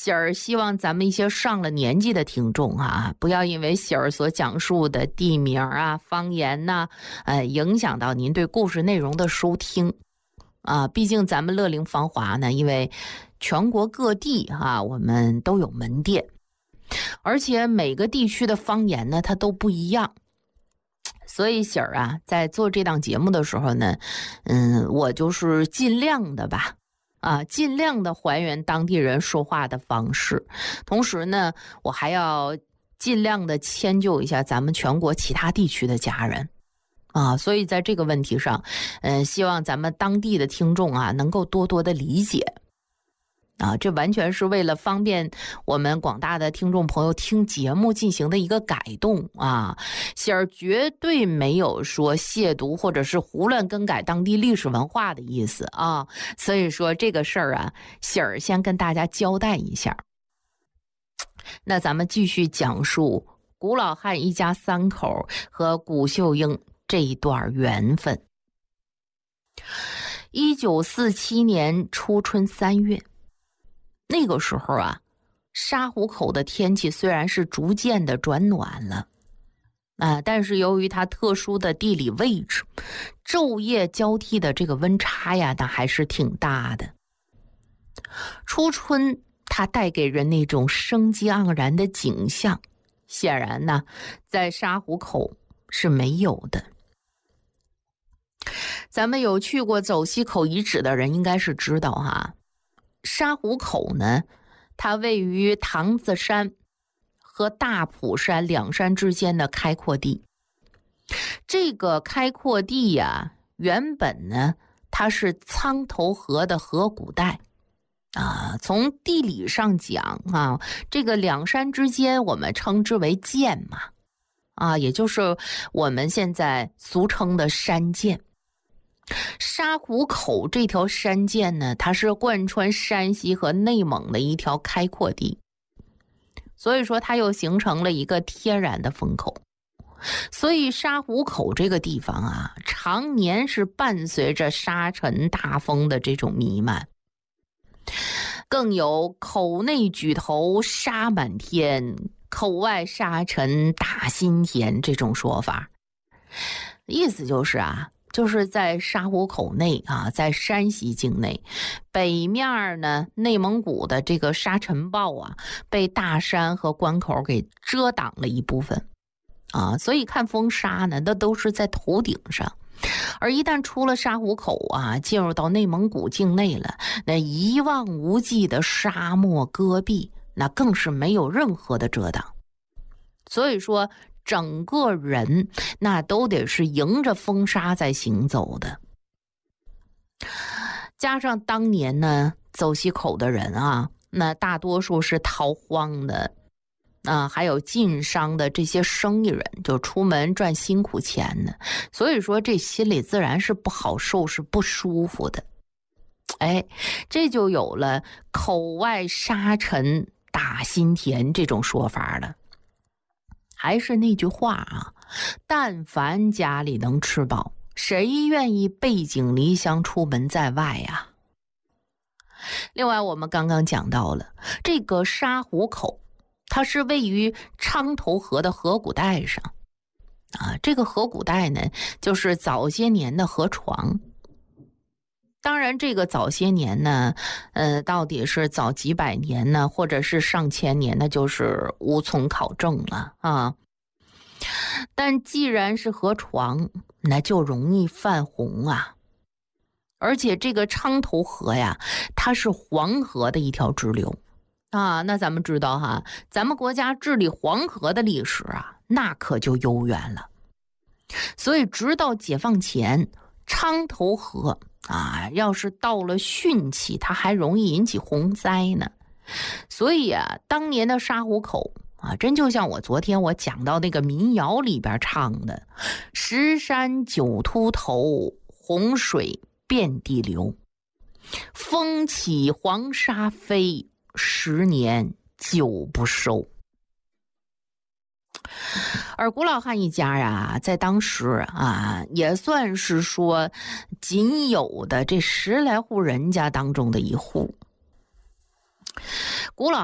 喜儿希望咱们一些上了年纪的听众啊，不要因为喜儿所讲述的地名啊、方言呐，影响到您对故事内容的收听啊。毕竟咱们乐龄芳华呢，因为全国各地啊，我们都有门店，而且每个地区的方言呢，它都不一样。所以喜儿啊，在做这档节目的时候呢，我就是尽量的吧。尽量的还原当地人说话的方式，同时呢，我还要尽量的迁就一下咱们全国其他地区的家人所以在这个问题上，希望咱们当地的听众啊能够多多的理解这完全是为了方便我们广大的听众朋友听节目进行的一个改动喜儿绝对没有说亵渎或者是胡乱更改当地历史文化的意思所以说这个事儿喜儿先跟大家交代一下。那咱们继续讲述古老汉一家三口和古秀英这一段缘分。1947年初春3月，那个时候沙湖口的天气虽然是逐渐的转暖了但是由于它特殊的地理位置，昼夜交替的这个温差那还是挺大的。初春它带给人那种生机盎然的景象，显然呢，在沙湖口是没有的。咱们有去过走西口遗址的人应该是知道沙湖口呢，它位于塘子山和大埔山两山之间的开阔地。这个开阔地原本呢，它是苍头河的河谷带从地理上讲这个两山之间我们称之为涧嘛也就是我们现在俗称的山涧。沙湖口这条山涧呢，它是贯穿山西和内蒙的一条开阔地，所以说它又形成了一个天然的风口。所以沙湖口这个地方常年是伴随着沙尘大风的这种弥漫，更有口内举头沙满天，口外沙尘打心田这种说法。意思就是在沙湖口内在山西境内，北面呢，内蒙古的这个沙尘暴被大山和关口给遮挡了一部分所以看风沙呢，那都是在头顶上。而一旦出了沙湖口进入到内蒙古境内了，那一望无际的沙漠戈壁，那更是没有任何的遮挡。所以说整个人那都得是迎着风沙在行走的。加上当年呢，走西口的人那大多数是逃荒的还有晋商的这些生意人，就出门赚辛苦钱的，所以说这心里自然是不好受，是不舒服的。这就有了口外沙尘打心田这种说法了。还是那句话但凡家里能吃饱，谁愿意背井离乡出门在外另外我们刚刚讲到了这个沙湖口，它是位于昌头河的河谷带上这个河谷带呢，就是早些年的河床。当然这个早些年呢到底是早几百年呢，或者是上千年呢，就是无从考证了但既然是河床，那就容易泛洪而且这个昌头河它是黄河的一条支流那咱们知道咱们国家治理黄河的历史那可就悠远了。所以直到解放前，昌头河要是到了汛期，它还容易引起洪灾呢。所以当年的沙湖口真就像昨天我讲到那个民谣里边唱的，石山九秃头，洪水遍地流，风起黄沙飞，10年久不收。而古老汉一家在当时也算是说仅有的这10来户人家当中的一户。古老